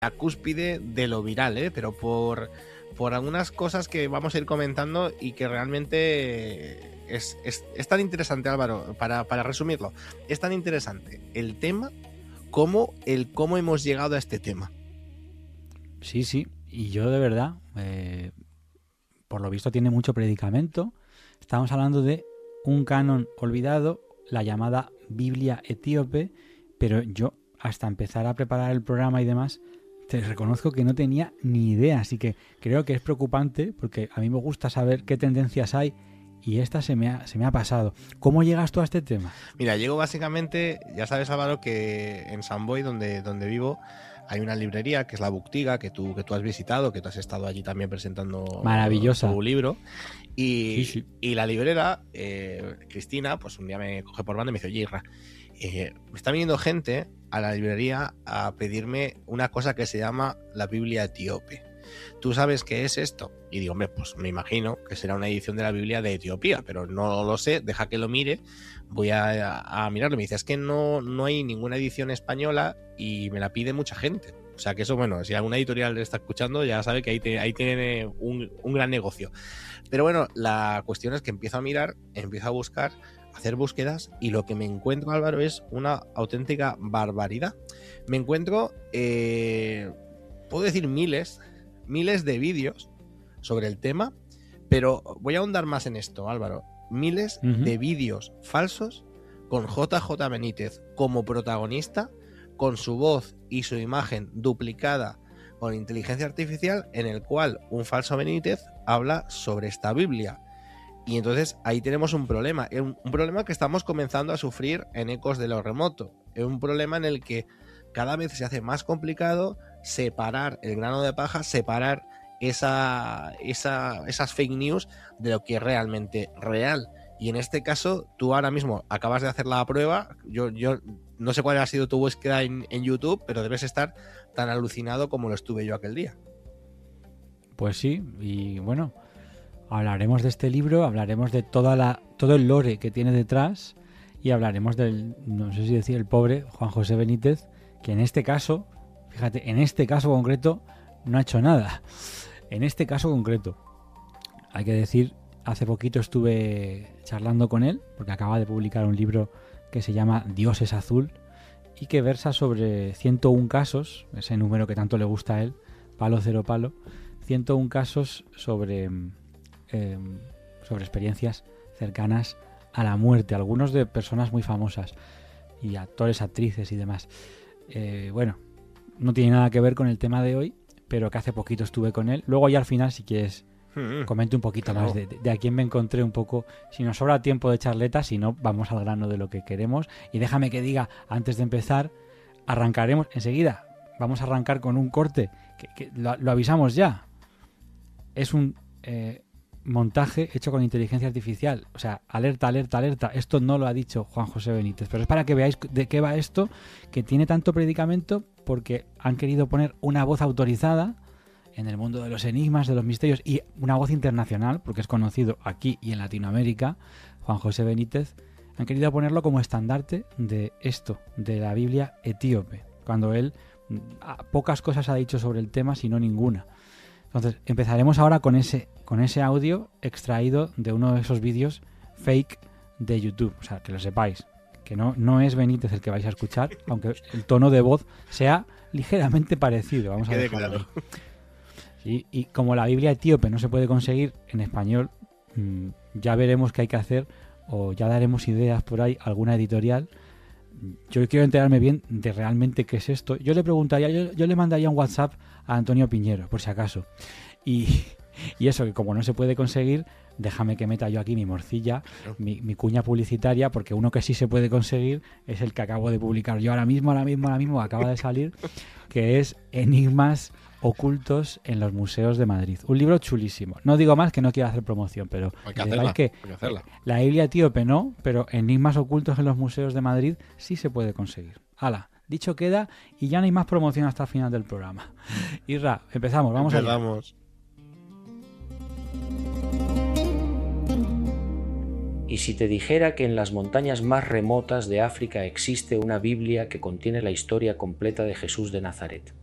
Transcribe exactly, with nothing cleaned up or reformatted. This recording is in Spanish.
la cúspide de lo viral, ¿eh? Pero por, por algunas cosas que vamos a ir comentando y que realmente es, es, es tan interesante, Álvaro, para, para resumirlo, es tan interesante el tema como el cómo hemos llegado a este tema. Sí, sí, y yo de verdad, eh, por lo visto tiene mucho predicamento. Estamos hablando de un canon olvidado, la llamada Biblia etíope, pero yo hasta empezar a preparar el programa y demás, te reconozco que no tenía ni idea, así que creo que es preocupante porque a mí me gusta saber qué tendencias hay y esta se me ha, se me ha pasado. ¿Cómo llegas tú a este tema? Mira, llego básicamente, ya sabes, Álvaro, que en San Boi, donde, donde vivo, hay una librería que es la Booktiga, que tú, que tú has visitado, que tú has estado allí también presentando Maravillosa. tu libro. Y, Sí, sí. y la librera, eh, Cristina, pues un día me coge por banda y me dice, oye, Irra, eh, me está viniendo gente a la librería a pedirme una cosa que se llama la Biblia etíope. ¿Tú sabes qué es esto? Y digo, hombre, pues me imagino que será una edición de la Biblia de Etiopía, pero no lo sé, deja que lo mire, voy a, a mirarlo. Me dice, es que no, no hay ninguna edición española y me la pide mucha gente. O sea que eso, bueno, si alguna editorial le está escuchando, ya sabe que ahí, te, ahí tiene un, un gran negocio. Pero bueno, la cuestión es que empiezo a mirar, empiezo a buscar, a hacer búsquedas y lo que me encuentro, Álvaro, es una auténtica barbaridad. Me encuentro, eh, puedo decir miles, miles de vídeos sobre el tema, pero voy a ahondar más en esto, Álvaro. Miles Uh-huh. de vídeos falsos con J J Benítez como protagonista, con su voz y su imagen duplicada con inteligencia artificial, en el cual un falso Benítez habla sobre esta Biblia. Y entonces ahí tenemos un problema, un, un problema que estamos comenzando a sufrir en Ecos de lo Remoto. Es un problema en el que cada vez se hace más complicado separar el grano de paja, separar esa, esa, esas fake news de lo que es realmente real. Y en este caso, tú ahora mismo acabas de hacer la prueba. Yo, yo no sé cuál ha sido tu búsqueda en, en YouTube, pero debes estar tan alucinado como lo estuve yo aquel día. Pues sí, y bueno, hablaremos de este libro, hablaremos de toda la, todo el lore que tiene detrás y hablaremos del, no sé si decir el pobre Juan José Benítez, que en este caso, fíjate, en este caso concreto no ha hecho nada. En este caso concreto, hay que decir, hace poquito estuve charlando con él, porque acaba de publicar un libro que se llama Dios es azul y que versa sobre ciento uno casos, ese número que tanto le gusta a él, palo cero palo, ciento uno casos sobre, eh, sobre experiencias cercanas a la muerte, algunos de personas muy famosas y actores, actrices y demás. Eh, bueno, no tiene nada que ver con el tema de hoy, pero que hace poquito estuve con él. Luego ya al final, si quieres, comente un poquito claro. más de, de a quién me encontré un poco. Si nos sobra tiempo de charleta, si no, vamos al grano de lo que queremos. Y déjame que diga, antes de empezar, arrancaremos enseguida. Vamos a arrancar con un corte, que, que lo, lo avisamos ya. Es un eh, montaje hecho con inteligencia artificial. O sea, alerta, alerta, alerta. Esto no lo ha dicho Juan José Benítez, pero es para que veáis de qué va esto, que tiene tanto predicamento porque han querido poner una voz autorizada en el mundo de los enigmas, de los misterios, y una voz internacional, porque es conocido aquí y en Latinoamérica, Juan José Benítez. Han querido ponerlo como estandarte de esto, de la Biblia etíope, cuando él pocas cosas ha dicho sobre el tema, sino ninguna. Entonces, empezaremos ahora con ese, con ese audio extraído de uno de esos vídeos fake de YouTube. O sea, que lo sepáis, que no, no es Benítez el que vais a escuchar, aunque el tono de voz sea ligeramente parecido. Vamos a ver. Claro. Sí, y como la Biblia etíope no se puede conseguir en español, mmm, ya veremos qué hay que hacer, o ya daremos ideas por ahí, alguna editorial. Yo quiero enterarme bien de realmente qué es esto. Yo le preguntaría, yo, yo le mandaría un WhatsApp a Antonio Piñero, por si acaso. Y, y eso, que como no se puede conseguir, déjame que meta yo aquí mi morcilla, mi, mi cuña publicitaria, porque uno que sí se puede conseguir es el que acabo de publicar yo ahora mismo, ahora mismo, ahora mismo, acaba de salir, que es Enigmas ocultos en los museos de Madrid. Un libro chulísimo. No digo más, que no quiero hacer promoción, pero hay que hacerla, que hay que hacerla. La Biblia etíope no, pero Enigmas ocultos en los museos de Madrid sí se puede conseguir. ¡Hala! Dicho queda, y ya no hay más promoción hasta el final del programa. Isra, empezamos, vamos allá. Empezamos. ¿Y si te dijera que en las montañas más remotas de África existe una Biblia que contiene la historia completa de Jesús de Nazaret?